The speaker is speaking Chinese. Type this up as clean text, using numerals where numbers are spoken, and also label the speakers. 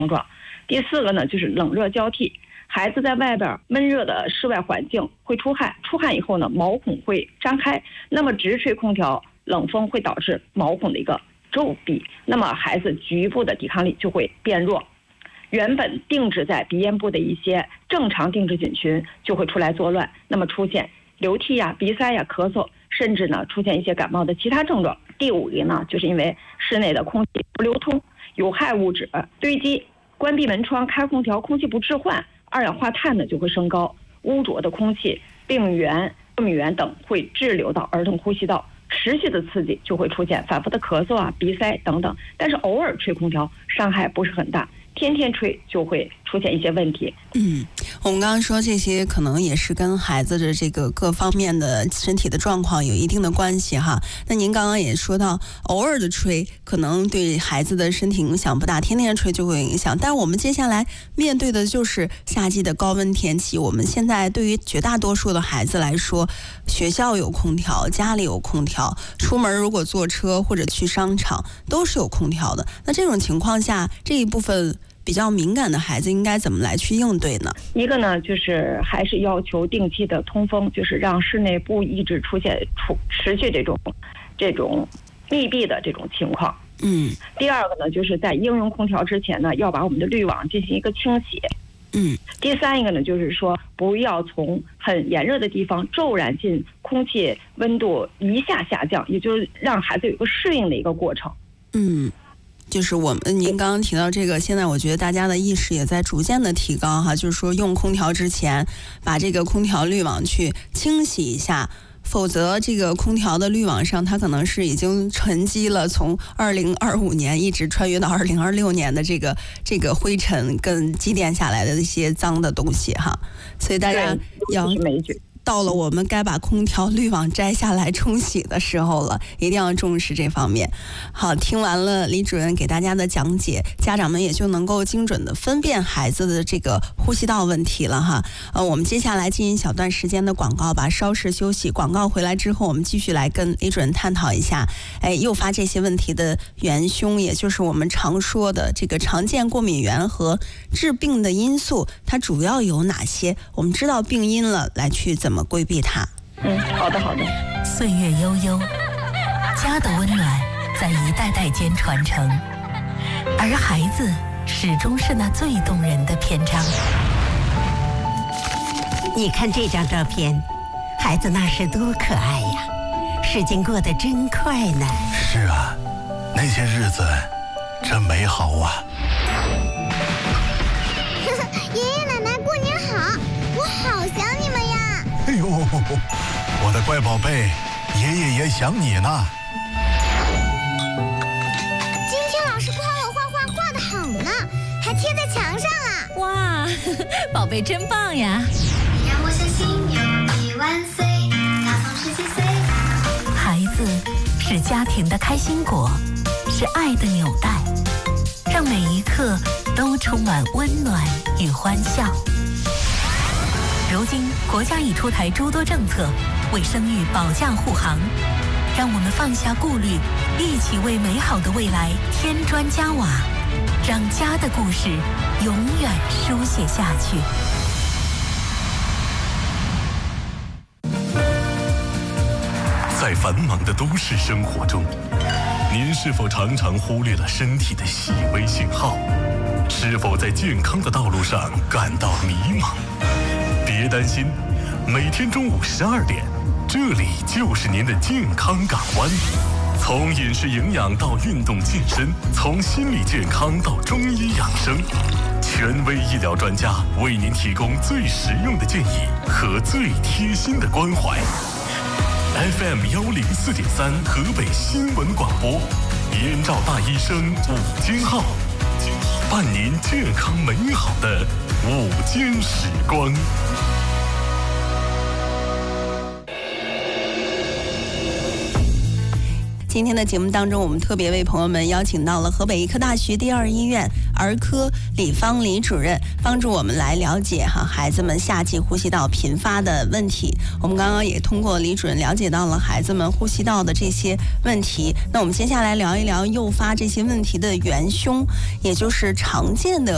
Speaker 1: 状。第4个呢，就是冷热交替，孩子在外边闷热的室外环境会出汗，出汗以后呢，毛孔会张开，那么直吹空调，冷风会导致毛孔的一个皱闭，那么孩子局部的抵抗力就会变弱，原本定制在鼻咽部的一些正常定制菌群就会出来作乱，那么出现流涕呀、鼻塞呀、咳嗽，甚至呢出现一些感冒的其他症状。第5个呢，就是因为室内的空气不流通，有害物质堆积，关闭门窗、开空调，空气不置换，二氧化碳呢就会升高，污浊的空气、病原源、过敏源等会滞留到儿童呼吸道，持续的刺激就会出现反复的咳嗽啊、鼻塞等等。但是偶尔吹空调伤害不是很大，天天吹就会出现一些问题。
Speaker 2: 我们刚刚说这些可能也是跟孩子的这个各方面的身体的状况有一定的关系哈。那您刚刚也说到，偶尔的吹可能对孩子的身体影响不大，天天吹就会有影响。但我们接下来面对的就是夏季的高温天气。我们现在对于绝大多数的孩子来说，学校有空调，家里有空调，出门如果坐车或者去商场都是有空调的。那这种情况下，这一部分比较敏感的孩子应该怎么来去应对呢？
Speaker 1: 一个呢，就是还是要求定期的通风，就是让室内不一直出现持续这种密闭的这种情况。第2个呢，就是在应用空调之前呢，要把我们的滤网进行一个清洗。第3个呢，就是说不要从很炎热的地方骤然进空气温度一下下降，也就是让孩子有一个适应的一个过程。
Speaker 2: 就是您刚刚提到这个，现在我觉得大家的意识也在逐渐的提高哈，就是说用空调之前把这个空调滤网去清洗一下，否则这个空调的滤网上它可能是已经沉积了从2025年一直穿越到2026年的这个灰尘跟积淀下来的一些脏的东西哈，所以大家要到了我们该把空调滤网摘下来冲洗的时候了，一定要重视这方面。好，听完了李主任给大家的讲解，家长们也就能够精准的分辨孩子的这个呼吸道问题了哈。我们接下来进行小段时间的广告吧，稍事休息。广告回来之后，我们继续来跟李主任探讨一下，诱发这些问题的元凶，也就是我们常说的这个常见过敏源和致病的因素，它主要有哪些？我们知道病因了，来去怎么规避它。
Speaker 1: 好的。
Speaker 3: 岁月悠悠，家的温暖在一代代间传承，而孩子始终是那最动人的篇章。
Speaker 4: 你看这张照片，孩子那时多可爱呀，时间过得真快呢。
Speaker 5: 是啊，那些日子真美好啊。
Speaker 6: 爷爷奶奶过年好，我好想你们呀。
Speaker 5: 哎呦，我的乖宝贝，爷爷也想你呢。
Speaker 6: 今天老师夸我画画画得好呢，还贴在墙上啊。
Speaker 3: 哇，宝贝真棒呀。
Speaker 6: 让我相信有你万岁，大风17岁。
Speaker 3: 孩子是家庭的开心果，是爱的纽带，让每一刻都充满温暖与欢笑。如今国家已出台诸多政策，为生育保驾护航，让我们放下顾虑，一起为美好的未来添砖加瓦，让家的故事永远书写下去。
Speaker 7: 在繁忙的都市生活中，您是否常常忽略了身体的细微信号？是否在健康的道路上感到迷茫？别担心，每天中午12点，这里就是您的健康港湾。从饮食营养到运动健身，从心理健康到中医养生，权威医疗专家为您提供最实用的建议和最贴心的关怀。FM 104.3河北新闻广播，燕赵大医生午间号，伴您健康美好的午间时光。
Speaker 2: 今天的节目当中，我们特别为朋友们邀请到了河北医科大学第2医院儿科李芳李主任，帮助我们来了解孩子们夏季呼吸道频发的问题。我们刚刚也通过李主任了解到了孩子们呼吸道的这些问题。那我们接下来聊一聊诱发这些问题的元凶，也就是常见的